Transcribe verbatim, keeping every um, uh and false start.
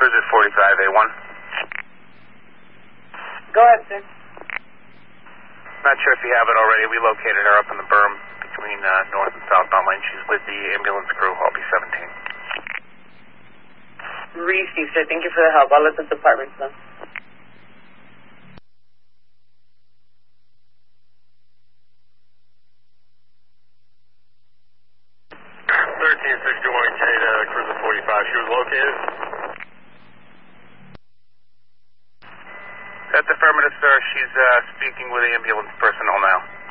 Cruiser forty-five A one. Go ahead, sir. Not sure if you have it already. We located her up in the berm between uh, north and southbound lane. She's with the ambulance crew. I'll be seventeen. Received, sir. Thank you for the help. I'll let the department know. thirteen sixty-one K to Cruiser forty-five. She was located. That's affirmative, sir. She's uh, speaking with the ambulance personnel now.